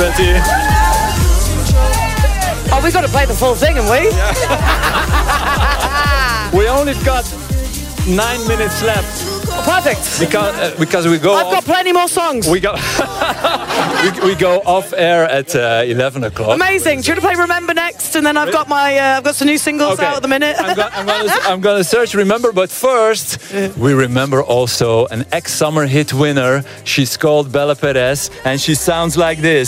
Betty. Oh, we've got to play the full thing, haven't we? We only got 9 minutes left. Perfect. Because we go. I've got plenty more songs. We go. we go off air at 11 o'clock. Amazing. Do you want to play Remember next? And then I've got I've got some new singles out at the minute. I'm gonna search Remember, but first we remember also an ex-summer hit winner. She's called Bella Perez, and she sounds like this.